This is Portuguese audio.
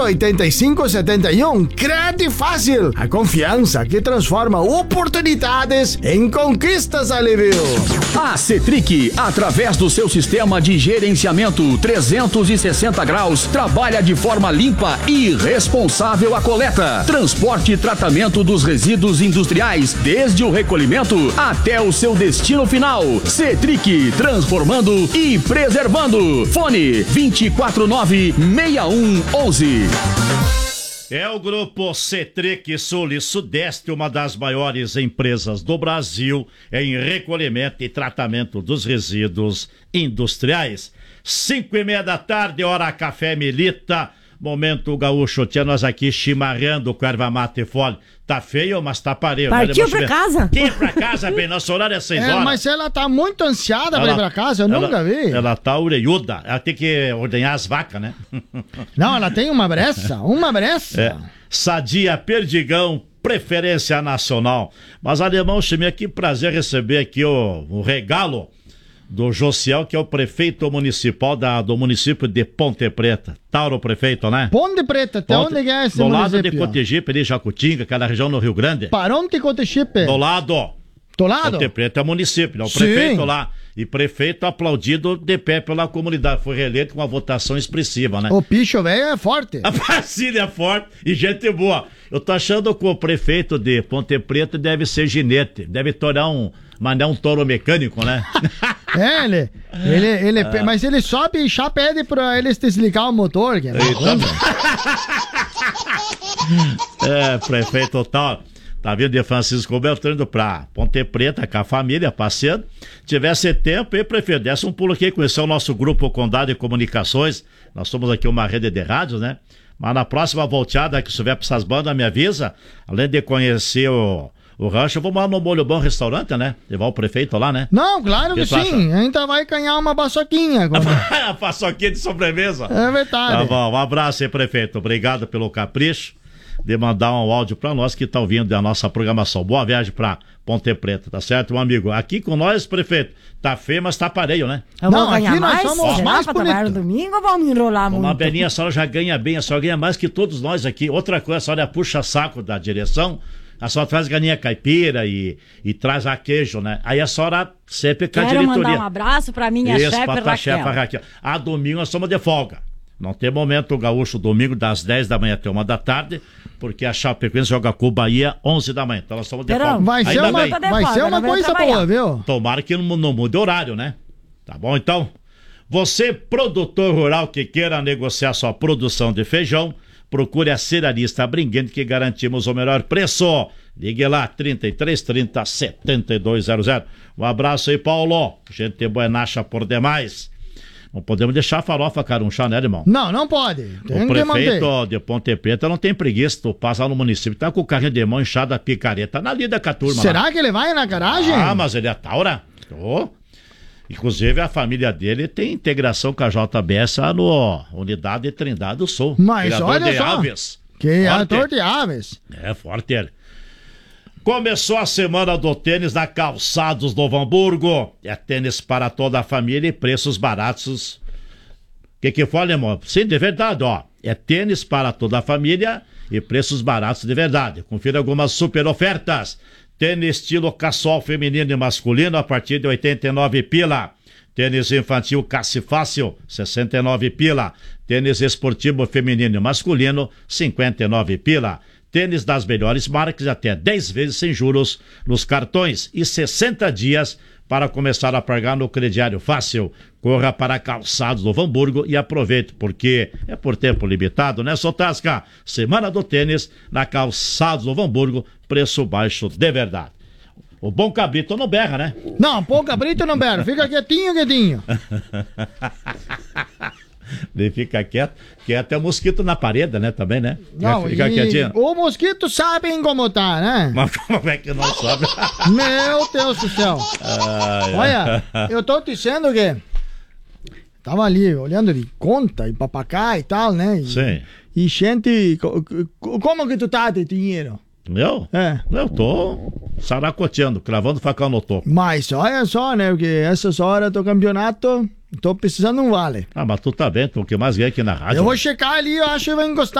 8571. Crede Fácil, a confiança que transforma oportunidades em conquistas, Alívio. A Cetric, através do seu sistema de gerenciamento 360 graus, trabalha de forma limpa e responsável a coleta, transporte e tratamento dos resíduos industriais, desde o recolhimento até o seu destino final. Cetric, transformando e preservando. Fone 249-6111. É o Grupo Cetric Sul e Sudeste, uma das maiores empresas do Brasil em recolhimento e tratamento dos resíduos industriais. 5:30 da tarde, hora Café Milita. Momento gaúcho, tinha nós aqui chimarrando com erva mate e folha. Tá feio, mas tá pareio. Partiu pra casa? Quem pra casa, bem, nosso horário é 6 horas. Mas ela tá muito ansiada pra ir pra casa, eu nunca vi. Ela tá orelhuda, ela tem que ordenhar as vacas, né? Não, ela tem uma breça. Sadia, Perdigão, preferência nacional. Mas, Alemão, Chimia, que prazer receber aqui o regalo do Josiel, que é o prefeito municipal do município de Ponte Preta. Tauro, prefeito, né? Ponte Preta, até onde é esse do município? lado de Cotegipe, ali, Jacutinga, aquela região no Rio Grande. Para onde Cotegipe? Do lado. Ponte Preta é município, né? O prefeito lá. E prefeito aplaudido de pé pela comunidade. Foi reeleito com uma votação expressiva, né? O bicho velho é forte. A Brasília é forte e gente boa. Eu tô achando que o prefeito de Ponte Preta deve ser ginete. Deve mandar um touro mecânico, né? Mas ele sobe e já pede pra eles desligar o motor. Que prefeito tal. Tá vindo de Francisco Beltrão indo pra Ponte Preta com a família, passeando. Tivesse tempo, e prefeito, desse um pulo aqui, conhecer o nosso grupo Condado de Comunicações. Nós somos aqui uma rede de rádios, né? Mas na próxima volteada que estiver pra essas bandas, me avisa. Além de conhecer o rancho, vamos lá no Molho Bom Restaurante, né? Levar o prefeito lá, né? Não, claro que sim. Ainda vai ganhar uma paçoquinha. A paçoquinha de sobremesa. É verdade. Tá bom, um abraço aí, prefeito. Obrigado pelo capricho de mandar um áudio pra nós que tá ouvindo da nossa programação. Boa viagem pra Ponte Preta, tá certo, meu amigo? Aqui com nós, prefeito, tá feio, mas tá pareio, né? Não, aqui nós somos mais pra trabalhar no domingo ou vamos enrolar muito? Uma belinha, a senhora já ganha bem, a senhora ganha mais que todos nós aqui. Outra coisa, a senhora puxa saco da direção, a senhora traz galinha caipira e traz a queijo, né? Aí a senhora sempre com a diretoria. Quero mandar um abraço pra minha chefe Raquel. A domingo nós somos de folga. Não tem momento gaúcho domingo das 10 da manhã até 1 da tarde, porque a Chapecoense joga com o Bahia 11 da manhã. Então nós somos de folga. Vai ser uma coisa boa, viu? Tomara que não mude horário, né? Tá bom, então? Você, produtor rural que queira negociar sua produção de feijão, procure a Cerealista Bringuente que garantimos o melhor preço. Ligue lá, 3330-7200. Um abraço aí, Paulo. Gente buenacha por demais. Não podemos deixar a farofa carunchar, né, irmão? Não pode. O prefeito de Ponte Preta não tem preguiça. Tu passa lá no município, tá com o carrinho de mão inchado a picareta. Na lida com a turma. Será que ele vai na garagem? Mas ele é taura. Inclusive, a família dele tem integração com a JBS no Unidade de Trindade do Sul. Mas olha só. Aves. Criador de aves. É, forte. Começou a semana do tênis da Calçados Novo Hamburgo. É tênis para toda a família e preços baratos. O que foi, irmão? Sim, de verdade, ó. É tênis para toda a família e preços baratos de verdade. Confira algumas super ofertas. Tênis estilo casual feminino e masculino a partir de 89 pila. Tênis infantil Cassi Fácil, 69 pila. Tênis esportivo feminino e masculino, 59 pila. Tênis das melhores marcas, até 10 vezes sem juros nos cartões e 60 dias para começar a pagar no crediário fácil. Corra para Calçados Novo Hamburgo e aproveite, porque é por tempo limitado, né, Sotasca? Semana do tênis na Calçados Novo Hamburgo, preço baixo de verdade. O bom cabrito não berra, né? Não, bom cabrito não berra, fica quietinho. Ele fica quieto, que é até o mosquito na parede, né, também, né? Não, fica quietinho. O mosquito sabe incomodar, né? Mas como é que não sabe? Meu Deus do céu. Olha, eu tô dizendo que tava ali olhando de conta e papacá e tal, né? Sim. E gente, como que tu tá de dinheiro? Eu? Eu tô saracoteando, cravando facão no topo. Mas olha só, né? Porque essas horas do campeonato, tô precisando de um vale. Mas tu tá bem, tu que mais ganha aqui na rádio. Eu vou checar ali, eu acho que vai encostar.